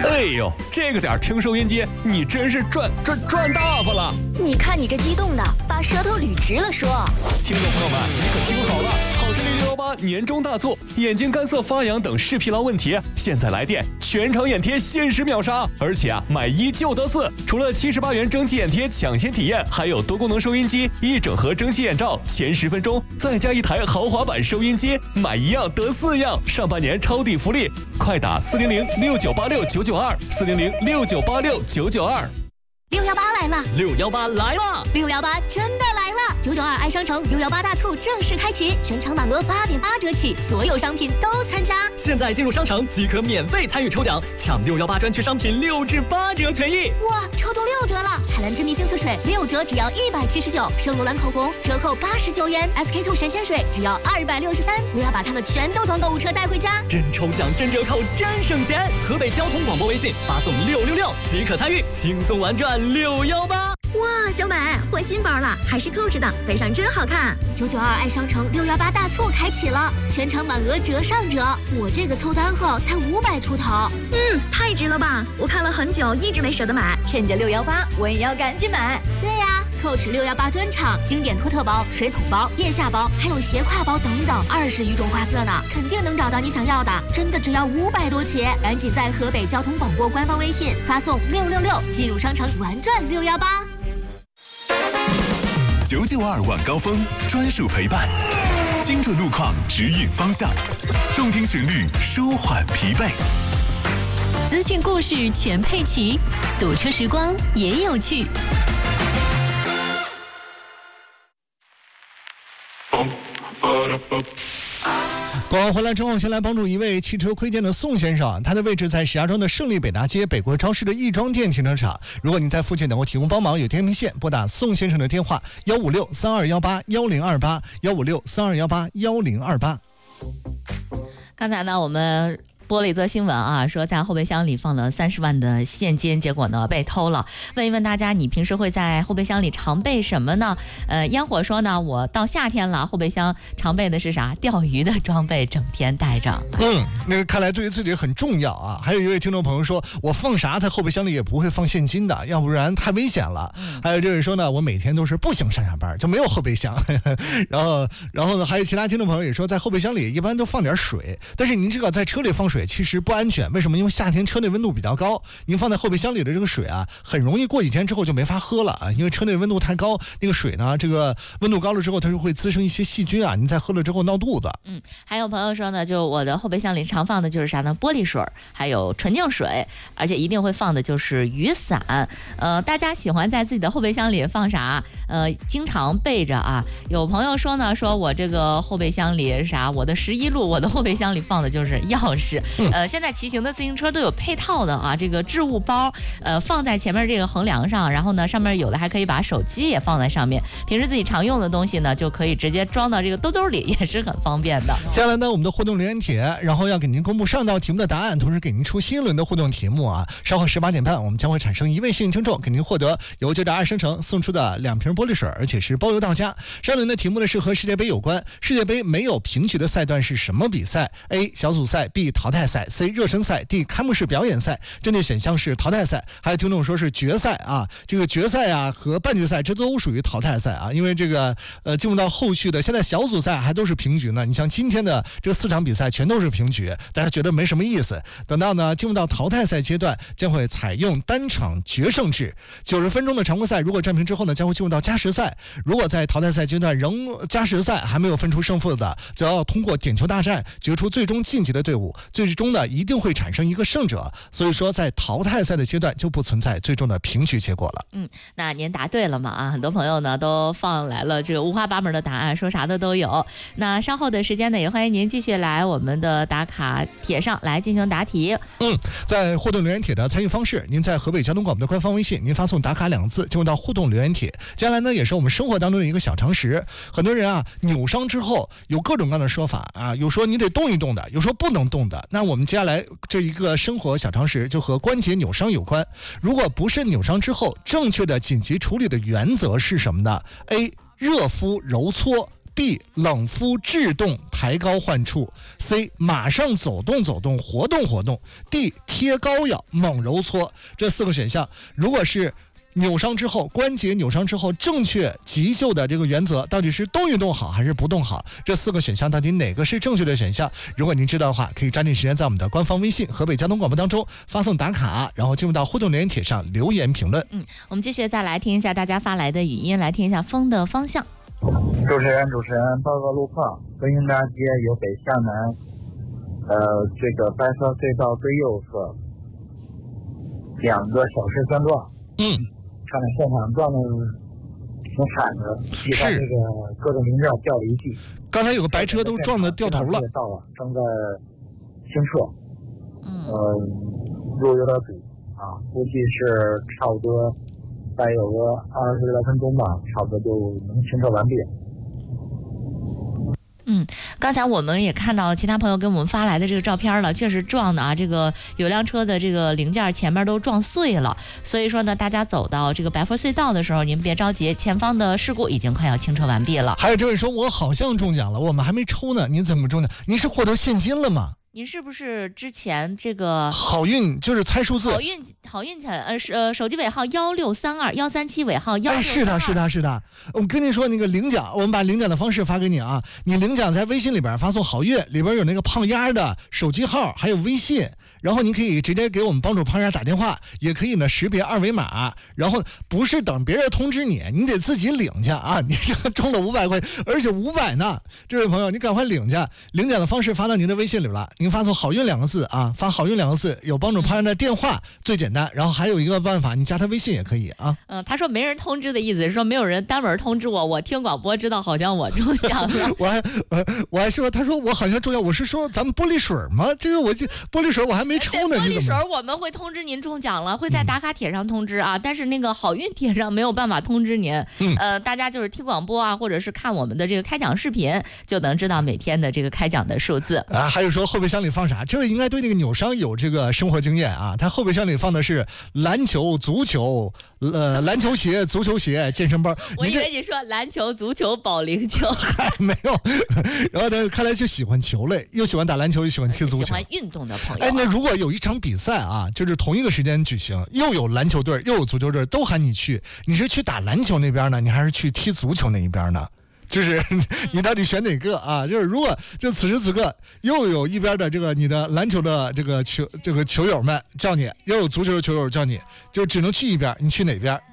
哎呦，这个点听收音机，你真是赚大发了！ 你看你这激动的，把舌头捋直了说。 听众朋友们，你可听好了，好视力618年中大促，眼睛干涩发痒等视疲劳问题，现在来电全场眼贴限时秒杀，而且买1就得4。除了78元蒸汽眼贴抢先体验，还有多功能收音机1整盒蒸汽眼罩，前10分钟再加1台豪华版收音机，买1样得4样，上半年抄底福利，快打400698699240069869922。 618来了 ，618来了 ，618真的来了！992爱商城618大促正式开启，全场满额8.8折起，所有商品都参加。 现在进入商城即可免费参与抽奖，抢618专区商品6至8折权益。 哇，抽中6折了！海蓝之谜净色水6折只要179，圣罗兰口红折扣89元，SK2神仙水只要263。我要把它们全都装购物车带回家。 真抽奖，真折扣，真省钱！河北交通广播微信发送666即可参与，轻松玩转618。 哇，小美换新包了，还是Coach的，背上真好看。992爱商城618大促开启了，全场满额折上折。我这个凑单后才500出头，太值了吧！我看了很久，一直没舍得买，趁着618，我也要赶紧买。对呀，Coach 618专场，经典托特包、水桶包、腋下包，还有斜挎包等等，20余种花色呢，肯定能找到你想要的。真的只要500多起，赶紧在河北交通广播官方微信发送666，进入商城玩转618。 992晚高峰专属陪伴，精准路况指引方向，动听旋律舒缓疲惫， 资讯故事全配齐，堵车时光也有趣。 广告回来之后，先来帮助一位汽车亏件的宋先生，他的位置在石家庄的胜利北大街北国超市的亦庄店停车场。如果您在附近能够提供帮忙，有天平线拨打宋先生的电话15632181028，15632181028。 刚才呢，我们播了一则新闻啊，说在后备箱里放了30万的现金，结果呢被偷了。问一问大家，你平时会在后备箱里常备什么呢？烟火说呢，我到夏天了，后备箱常备的是啥？钓鱼的装备，整天带着。 那个看来对于自己很重要啊。还有一位听众朋友说，我放啥在后备箱里也不会放现金的，要不然太危险了。还有这位说呢，我每天都是步行上下班，就没有后备箱。然后呢，还有其他听众朋友也说，在后备箱里一般都放点水，但是您这个在车里放水其实不安全，为什么？因为夏天车内温度比较高，您放在后备箱里的这个水啊，很容易过几天之后就没法喝了啊，因为车内温度太高，那个水呢，这个温度高了之后，它就会滋生一些细菌啊，您再喝了之后闹肚子。 还有朋友说呢，就我的后备箱里常放的就是啥呢？玻璃水，还有纯净水，而且一定会放的就是雨伞。大家喜欢在自己的后备箱里放啥？经常备着啊。有朋友说呢，说我这个后备箱里啥？我的11路，我的后备箱里放的就是钥匙。现在骑行的自行车都有配套的啊，这个置物包，放在前面这个横梁上，然后呢，上面有的还可以把手机也放在上面，平时自己常用的东西呢，就可以直接装到这个兜兜里，也是很方便的。 接下来呢，我们的互动留言帖，然后要给您公布上道题目的答案，同时给您出新一轮的互动题目啊。稍后18点半，我们将会产生1位幸运听众，给您获得由992商城送出的2瓶玻璃水，而且是包邮到家。上轮的题目呢是和世界杯有关，世界杯没有平局的赛段是什么比赛 ？A. 小组赛 ，B. 淘汰赛 ，C. 热身赛 ，D. 开幕式表演赛。针对选项是淘汰赛，还有听众说是决赛啊，这个决赛啊和半决赛这都属于淘汰赛啊，因为这个进入到后续的，现在小组赛还都是平局呢。你像今天的这个4场比赛全都是平局，大家觉得没什么意思。等到呢进入到淘汰赛阶段，将会采用单场决胜制，90分钟的常规赛，如果战平之后呢，将会进入到加时赛。如果在淘汰赛阶段仍加时赛还没有分出胜负的，就要通过点球大战决出最终晋级的队伍，最终呢一定会产生一个胜者。所以说在淘汰赛的阶段就不存在最终的平局结果了。 那您答对了吗？啊，很多朋友呢都放来了这个五花八门的答案，说啥的都有。那稍后的时间呢，也欢迎您继续来我们的打卡帖上来进行答题。 在互动留言帖的参与方式，您在河北交通广播的官方微信，您发送打卡2个字，进入到互动留言帖。接下来呢，也是我们生活当中的一个小常识。很多人啊，扭伤之后有各种各样的说法啊，有说你得动一动的，有说不能动的。那我们接下来这一个生活小常识就和关节扭伤有关。如果不慎扭伤之后，正确的紧急处理的原则是什么呢？ A. 热敷揉搓 B 冷敷制动抬高患处， C 马上走动走动活动活动， D 贴膏药猛揉搓。这4个选项，如果是扭伤之后，关节扭伤之后正确急救的这个原则到底是动一动好还是不动好？这4个选项到底哪个是正确的选项？如果您知道的话，可以抓紧时间在我们的官方微信河北交通广播当中发送打卡，然后进入到互动留言帖上留言评论。 我们继续再来听一下大家发来的语音，来听一下风的方向。 主持人报告路况，回英大街由北向南，这个白沙隧道最右侧2个小石砖撞，看着现场撞的挺惨的，地上这个各种零件掉了一地。 刚才有个白车都撞得掉头了。 到了，正在清撤。路有点堵啊，估计是差不多再有个20来分钟吧，差不多就能清撤完毕。 刚才我们也看到其他朋友给我们发来的这个照片了，确实撞的啊，这个有辆车的这个零件前面都撞碎了。所以说呢，大家走到这个白佛隧道的时候，您别着急，前方的事故已经快要清撤完毕了。 还有这位说，我好像中奖了，我们还没抽呢，您怎么中奖？您是获得现金了吗？ 您是不是之前这个好运就是猜数字？好运手机尾号1632，137尾号1632。是的。我跟您说那个领奖，我们把领奖的方式发给你啊。你领奖在微信里边发送好运，里边有那个胖丫的手机号，还有微信。然后您可以直接给我们帮主胖丫打电话，也可以呢识别2维码，然后不是等别人通知你，你得自己领去啊！你这个中了500块，而且500呢，这位朋友你赶快领去。领奖的方式发到您的微信里了，您发送好运2个字啊，发好运2个字，有帮主胖丫的电话最简单，然后还有一个办法，你加他微信也可以啊。 他说没人通知的意思是说没有人单门通知我听广播知道好像我中奖了。 我还说，他说我好像中奖，我是说咱们玻璃水吗？这个玻璃水我还没抽呢。 玻璃水我们会通知您中奖了，会在打卡帖上通知啊，但是那个好运帖上没有办法通知您。大家就是听广播啊，或者是看我们的这个开奖视频，就能知道每天的这个开奖的数字啊。还有说后备箱里放啥？这位应该对那个扭伤有这个生活经验啊。他后备箱里放的是篮球、足球、篮球鞋、足球鞋、健身包。 我以为你说篮球、足球、保龄球， 还没有。然后但是看来就喜欢球类，又喜欢打篮球，又喜欢踢足球， 喜欢运动的朋友。 那如果有一场比赛啊，就是同一个时间举行，又有篮球队又有足球队，都喊你去，你是去打篮球那边呢，你还是去踢足球那一边呢？就是你到底选哪个啊？就是如果就此时此刻又有一边的这个你的篮球的这个球友们叫你，又有足球的球友叫你，就只能去一边，你去哪边？